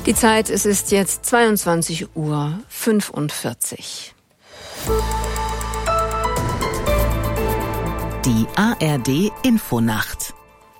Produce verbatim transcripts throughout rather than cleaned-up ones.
Die Zeit, es ist jetzt zweiundzwanzig Uhr fünfundvierzig. Die A R D Infonacht.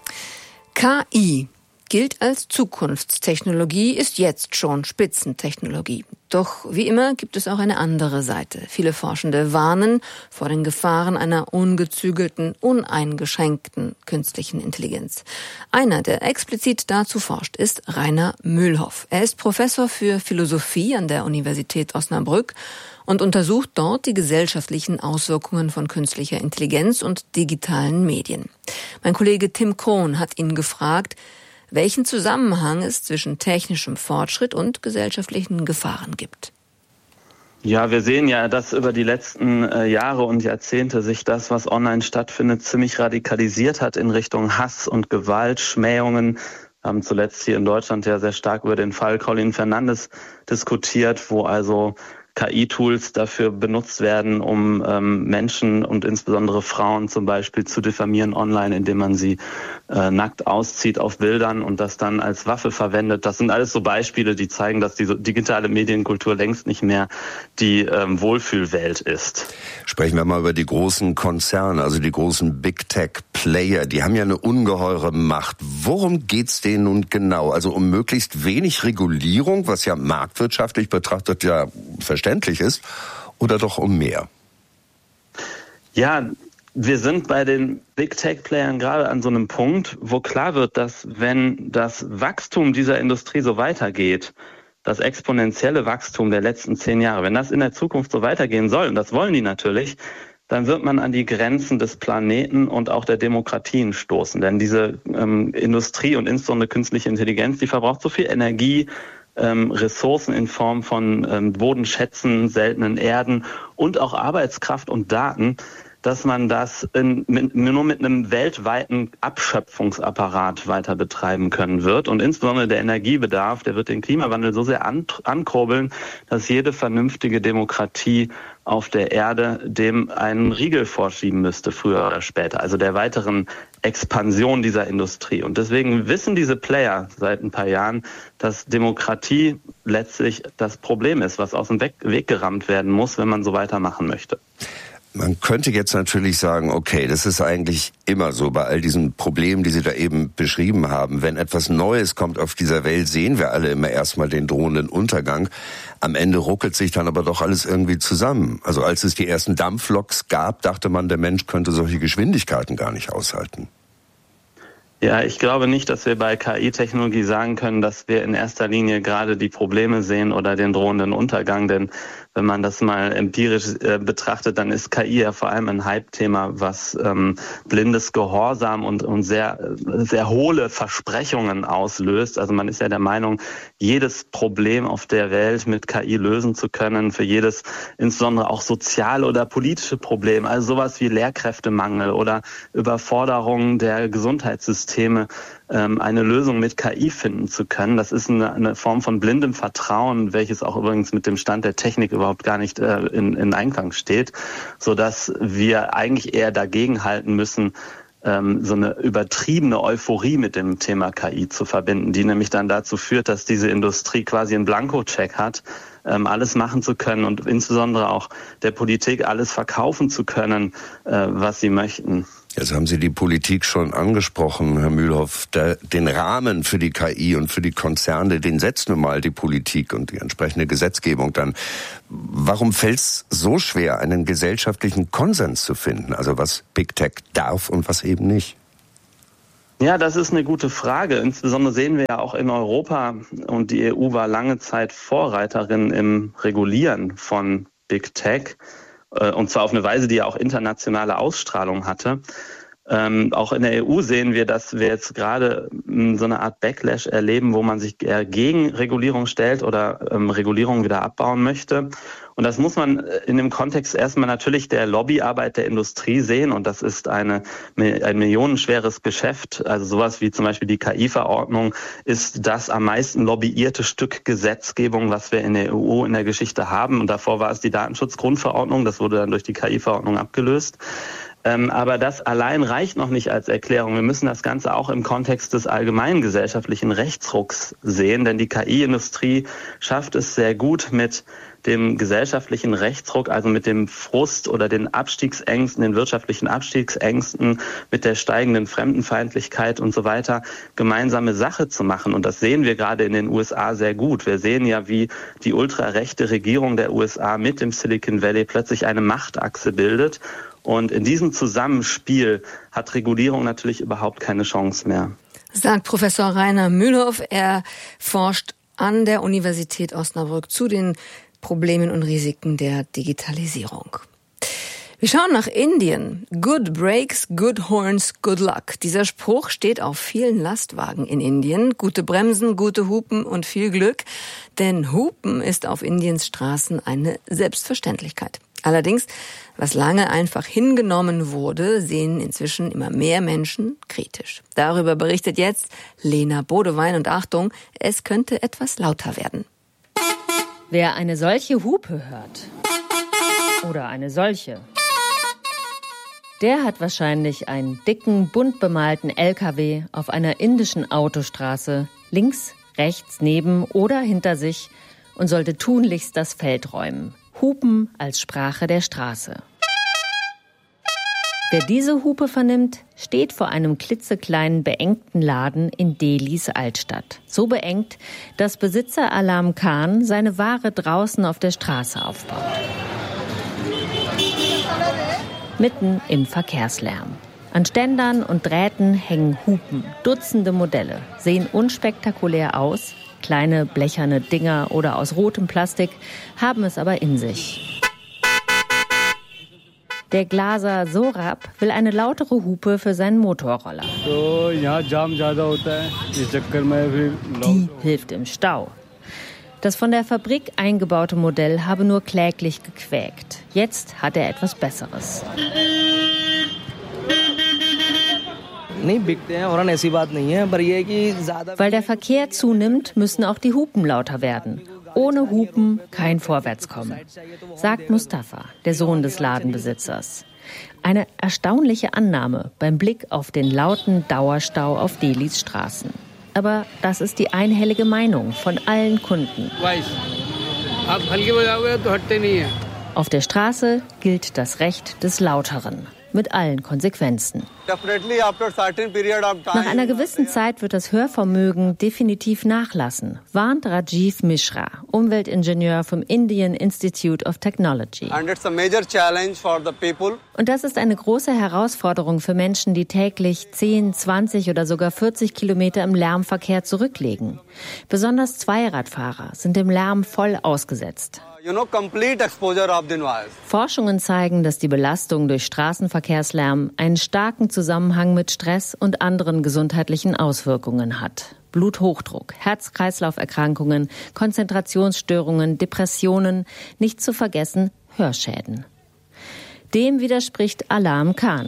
K I gilt als Zukunftstechnologie, ist jetzt schon Spitzentechnologie. Doch wie immer gibt es auch eine andere Seite. Viele Forschende warnen vor den Gefahren einer ungezügelten, uneingeschränkten künstlichen Intelligenz. Einer, der explizit dazu forscht, ist Rainer Mühlhoff. Er ist Professor für Philosophie an der Universität Osnabrück und untersucht dort die gesellschaftlichen Auswirkungen von künstlicher Intelligenz und digitalen Medien. Mein Kollege Tim Krohn hat ihn gefragt, welchen Zusammenhang es zwischen technischem Fortschritt und gesellschaftlichen Gefahren gibt. Ja, wir sehen ja, dass über die letzten äh, Jahre und Jahrzehnte sich das, was online stattfindet, ziemlich radikalisiert hat in Richtung Hass und Gewalt, Schmähungen. Wir haben zuletzt hier in Deutschland ja sehr stark über den Fall Colin Fernandes diskutiert, wo also K I-Tools dafür benutzt werden, um ähm, Menschen und insbesondere Frauen zum Beispiel zu diffamieren online, indem man sie äh, nackt auszieht auf Bildern und das dann als Waffe verwendet. Das sind alles so Beispiele, die zeigen, dass diese digitale Medienkultur längst nicht mehr die ähm, Wohlfühlwelt ist. Sprechen wir mal über die großen Konzerne, also die großen Big Tech Player. Die haben ja eine ungeheure Macht. Worum geht's denen nun genau? Also um möglichst wenig Regulierung, was ja marktwirtschaftlich betrachtet ja verständlich ist, oder doch um mehr? Ja, wir sind bei den Big Tech Playern gerade an so einem Punkt, wo klar wird, dass wenn das Wachstum dieser Industrie so weitergeht, das exponentielle Wachstum der letzten zehn Jahre, wenn das in der Zukunft so weitergehen soll, und das wollen die natürlich, dann wird man an die Grenzen des Planeten und auch der Demokratien stoßen. Denn diese ähm, Industrie und insbesondere künstliche Intelligenz, die verbraucht so viel Energie, ähm, Ressourcen in Form von ähm, Bodenschätzen, seltenen Erden und auch Arbeitskraft und Daten, dass man das in, mit, nur mit einem weltweiten Abschöpfungsapparat weiter betreiben können wird. Und insbesondere der Energiebedarf, der wird den Klimawandel so sehr an, ankurbeln, dass jede vernünftige Demokratie auf der Erde dem einen Riegel vorschieben müsste, früher oder später. Also der weiteren Expansion dieser Industrie. Und deswegen wissen diese Player seit ein paar Jahren, dass Demokratie letztlich das Problem ist, was aus dem Weg, Weg gerammt werden muss, wenn man so weitermachen möchte. Man könnte jetzt natürlich sagen, okay, das ist eigentlich immer so bei all diesen Problemen, die Sie da eben beschrieben haben. Wenn etwas Neues kommt auf dieser Welt, sehen wir alle immer erstmal den drohenden Untergang. Am Ende ruckelt sich dann aber doch alles irgendwie zusammen. Also als es die ersten Dampfloks gab, dachte man, der Mensch könnte solche Geschwindigkeiten gar nicht aushalten. Ja, ich glaube nicht, dass wir bei K I-Technologie sagen können, dass wir in erster Linie gerade die Probleme sehen oder den drohenden Untergang, denn wenn man das mal empirisch äh, betrachtet, dann ist K I ja vor allem ein Hype-Thema, was ähm, blindes Gehorsam und, und sehr, sehr hohle Versprechungen auslöst. Also man ist ja der Meinung, jedes Problem auf der Welt mit K I lösen zu können, für jedes insbesondere auch soziale oder politische Problem, also sowas wie Lehrkräftemangel oder Überforderung der Gesundheitssysteme, ähm, eine Lösung mit K I finden zu können. Das ist eine, eine Form von blindem Vertrauen, welches auch übrigens mit dem Stand der Technik überhaupt gar nicht äh, in, in Einklang steht, sodass wir eigentlich eher dagegen halten müssen, ähm, so eine übertriebene Euphorie mit dem Thema K I zu verbinden, die nämlich dann dazu führt, dass diese Industrie quasi einen Blankocheck hat, ähm, alles machen zu können und insbesondere auch der Politik alles verkaufen zu können, äh, was sie möchten. Jetzt haben Sie die Politik schon angesprochen, Herr Mühlhoff. Der, den Rahmen für die K I und für die Konzerne, den setzt nun mal die Politik und die entsprechende Gesetzgebung dann. Warum fällt es so schwer, einen gesellschaftlichen Konsens zu finden? Also was Big Tech darf und was eben nicht? Ja, das ist eine gute Frage. Insbesondere sehen wir ja auch in Europa, und die E U war lange Zeit Vorreiterin im Regulieren von Big Tech. Und zwar auf eine Weise, die ja auch internationale Ausstrahlung hatte. Ähm, auch in der E U sehen wir, dass wir jetzt gerade so eine Art Backlash erleben, wo man sich eher gegen Regulierung stellt oder ähm, Regulierung wieder abbauen möchte. Und das muss man in dem Kontext erstmal natürlich der Lobbyarbeit der Industrie sehen. Und das ist eine, ein millionenschweres Geschäft. Also sowas wie zum Beispiel die K I-Verordnung ist das am meisten lobbyierte Stück Gesetzgebung, was wir in der E U in der Geschichte haben. Und davor war es die Datenschutzgrundverordnung. Das wurde dann durch die K I-Verordnung abgelöst. Ähm, aber das allein reicht noch nicht als Erklärung. Wir müssen das Ganze auch im Kontext des allgemeinen gesellschaftlichen Rechtsrucks sehen, denn die K I-Industrie schafft es sehr gut mit dem gesellschaftlichen Rechtsruck, also mit dem Frust oder den Abstiegsängsten, den wirtschaftlichen Abstiegsängsten, mit der steigenden Fremdenfeindlichkeit und so weiter, gemeinsame Sache zu machen. Und das sehen wir gerade in den U S A sehr gut. Wir sehen ja, wie die ultrarechte Regierung der U S A mit dem Silicon Valley plötzlich eine Machtachse bildet. Und in diesem Zusammenspiel hat Regulierung natürlich überhaupt keine Chance mehr. Sagt Professor Rainer Mühlhoff. Er forscht an der Universität Osnabrück zu den Problemen und Risiken der Digitalisierung. Wir schauen nach Indien. Good brakes, good horns, good luck. Dieser Spruch steht auf vielen Lastwagen in Indien. Gute Bremsen, gute Hupen und viel Glück. Denn Hupen ist auf Indiens Straßen eine Selbstverständlichkeit. Allerdings, was lange einfach hingenommen wurde, sehen inzwischen immer mehr Menschen kritisch. Darüber berichtet jetzt Lena Bodewein und Achtung, es könnte etwas lauter werden. Wer eine solche Hupe hört oder eine solche, der hat wahrscheinlich einen dicken, bunt bemalten L K W auf einer indischen Autostraße links, rechts, neben oder hinter sich und sollte tunlichst das Feld räumen. Hupen als Sprache der Straße. Wer diese Hupe vernimmt, steht vor einem klitzekleinen, beengten Laden in Delhis Altstadt. So beengt, dass Besitzer Alam Khan seine Ware draußen auf der Straße aufbaut. Mitten im Verkehrslärm. An Ständern und Drähten hängen Hupen, Dutzende Modelle, sehen unspektakulär aus. Kleine blecherne Dinger oder aus rotem Plastik haben es aber in sich. Der Glaser Sorab will eine lautere Hupe für seinen Motorroller. Die hilft im Stau. Das von der Fabrik eingebaute Modell habe nur kläglich gequäkt. Jetzt hat er etwas Besseres. Weil der Verkehr zunimmt, müssen auch die Hupen lauter werden. Ohne Hupen kein Vorwärtskommen, sagt Mustafa, der Sohn des Ladenbesitzers. Eine erstaunliche Annahme beim Blick auf den lauten Dauerstau auf Delhis Straßen. Aber das ist die einhellige Meinung von allen Kunden. Auf der Straße gilt das Recht des Lauteren. Mit allen Konsequenzen. Nach einer gewissen Zeit wird das Hörvermögen definitiv nachlassen, warnt Rajiv Mishra, Umweltingenieur vom Indian Institute of Technology. Und das ist eine große Herausforderung für Menschen, die täglich zehn, zwanzig oder sogar vierzig Kilometer im Lärmverkehr zurücklegen. Besonders Zweiradfahrer sind dem Lärm voll ausgesetzt. You know, complete exposure of the noise. Forschungen zeigen, dass die Belastung durch Straßenverkehrslärm einen starken Zusammenhang mit Stress und anderen gesundheitlichen Auswirkungen hat. Bluthochdruck, Herz-Kreislauf-Erkrankungen, Konzentrationsstörungen, Depressionen, nicht zu vergessen Hörschäden. Dem widerspricht Alam Khan.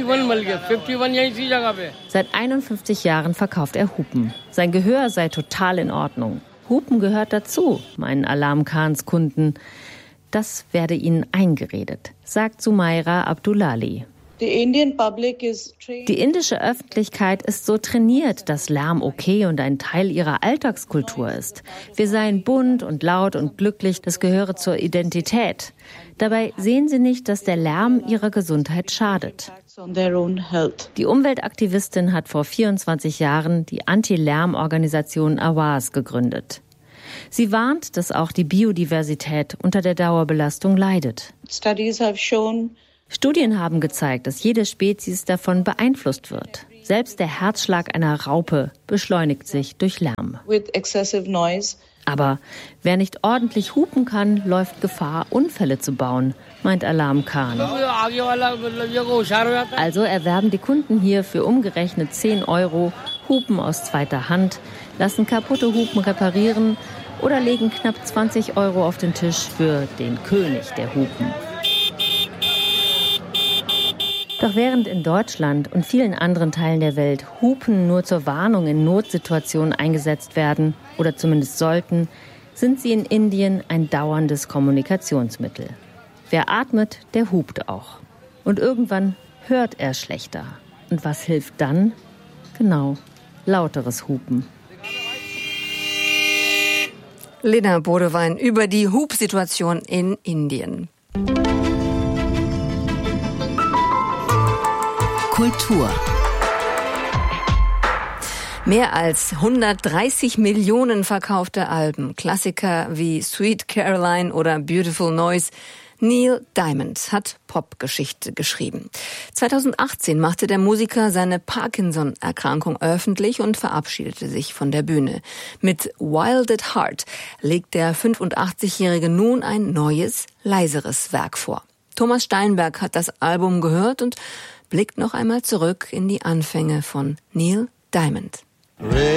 Seit einundfünfzig Jahren verkauft er Hupen. Sein Gehör sei total in Ordnung. Hupen gehört dazu, meinen Alam Khans Kunden. Das werde ihnen eingeredet, sagt Sumaira Abdullali. Die indische Öffentlichkeit ist so trainiert, dass Lärm okay und ein Teil ihrer Alltagskultur ist. Wir seien bunt und laut und glücklich, das gehöre zur Identität. Dabei sehen sie nicht, dass der Lärm ihrer Gesundheit schadet. Die Umweltaktivistin hat vor vierundzwanzig Jahren die Anti-Lärm-Organisation Awaz gegründet. Sie warnt, dass auch die Biodiversität unter der Dauerbelastung leidet. Studien haben gezeigt, dass jede Spezies davon beeinflusst wird. Selbst der Herzschlag einer Raupe beschleunigt sich durch Lärm. Aber wer nicht ordentlich hupen kann, läuft Gefahr, Unfälle zu bauen, meint Alam Khan. Also erwerben die Kunden hier für umgerechnet zehn Euro Hupen aus zweiter Hand, lassen kaputte Hupen reparieren oder legen knapp zwanzig Euro auf den Tisch für den König der Hupen. Doch während in Deutschland und vielen anderen Teilen der Welt Hupen nur zur Warnung in Notsituationen eingesetzt werden, oder zumindest sollten, sind sie in Indien ein dauerndes Kommunikationsmittel. Wer atmet, der hupt auch. Und irgendwann hört er schlechter. Und was hilft dann? Genau, lauteres Hupen. Lena Bodewein über die Hupsituation in Indien. Kultur. Mehr als hundertdreißig Millionen verkaufte Alben, Klassiker wie Sweet Caroline oder Beautiful Noise. Neil Diamond hat Popgeschichte geschrieben. zweitausendachtzehn machte der Musiker seine Parkinson-Erkrankung öffentlich und verabschiedete sich von der Bühne. Mit Wild at Heart legt der fünfundachtzigjährige nun ein neues, leiseres Werk vor. Thomas Steinberg hat das Album gehört und blickt noch einmal zurück in die Anfänge von Neil Diamond.